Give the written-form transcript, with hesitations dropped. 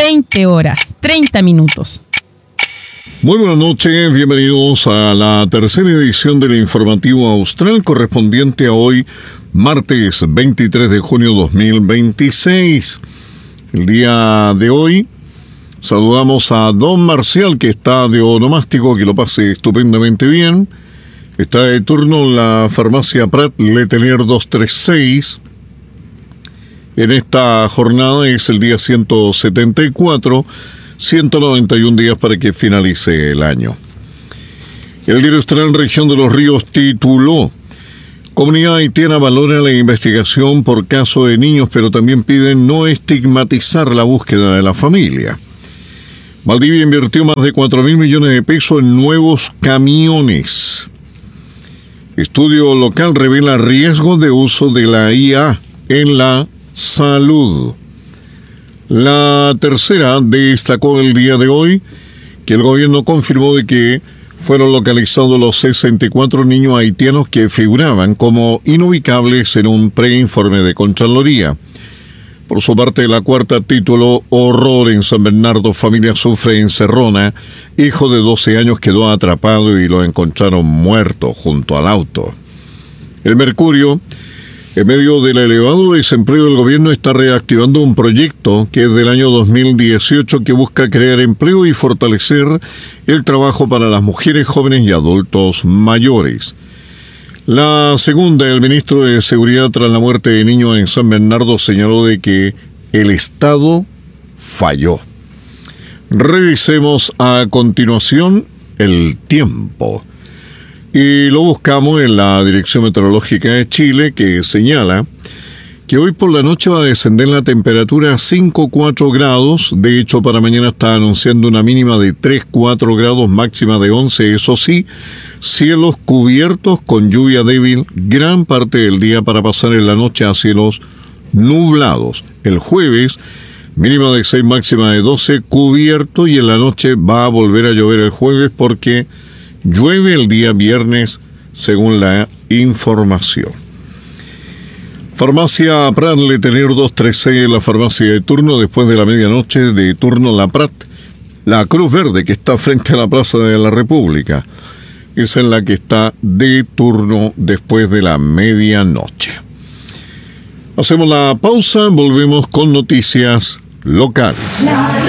20 horas, 30 minutos. Muy buenas noches, bienvenidos a la tercera edición del Informativo Austral correspondiente a hoy, martes 23 de junio 2026. El día de hoy saludamos a Don Marcial, que está de onomástico, que lo pase estupendamente bien. Está de turno en la farmacia Prat Letelier 236. En esta jornada es el día 174, 191 días para que finalice el año. El diario Austral Región de los Ríos tituló: Comunidad haitiana valora la investigación por caso de niños, pero también piden no estigmatizar la búsqueda de la familia. Valdivia invirtió más de 4.000 millones de pesos en nuevos camiones. Estudio local revela riesgo de uso de la IA en la salud. La tercera destacó el día de hoy que el gobierno confirmó de que fueron localizados los 64 niños haitianos que figuraban como inubicables en un preinforme de Contraloría. Por su parte, la cuarta tituló: Horror en San Bernardo, familia sufre encerrona. Hijo de 12 años quedó atrapado y lo encontraron muerto junto al auto. El Mercurio: en medio del elevado desempleo, el gobierno está reactivando un proyecto que es del año 2018 que busca crear empleo y fortalecer el trabajo para las mujeres, jóvenes y adultos mayores. La segunda, el ministro de Seguridad tras la muerte de niños en San Bernardo señaló de que el Estado falló. Revisemos a continuación el tiempo. Y lo buscamos en la Dirección Meteorológica de Chile, que señala que hoy por la noche va a descender la temperatura a 5-4 grados. De hecho, para mañana está anunciando una mínima de 3-4 grados, máxima de 11. Eso sí, cielos cubiertos con lluvia débil gran parte del día para pasar en la noche a cielos nublados. El jueves, mínima de 6, máxima de 12, cubierto, y en la noche va a volver a llover el jueves porque llueve el día viernes, según la información. Farmacia Prat Letelier 236, la farmacia de turno después de la medianoche, de turno La Prat. La Cruz Verde, que está frente a la Plaza de la República, es en la que está de turno después de la medianoche. Hacemos la pausa, volvemos con noticias locales.